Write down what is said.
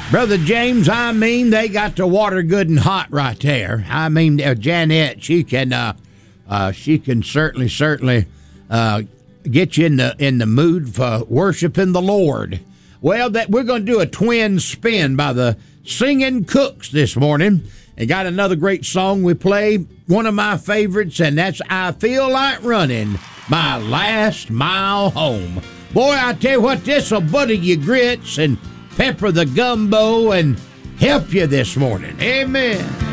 Brother James, I mean, they got the water good and hot right there. I mean, Janet, she can certainly get you in the mood for worshiping the Lord. Well, we're going to do a twin spin by the Singing Cooks this morning. And got another great song we play, one of my favorites, and that's I Feel Like Running, My Last Mile Home. Boy, I tell you what, this'll butter your grits and pepper the gumbo and help you this morning. Amen.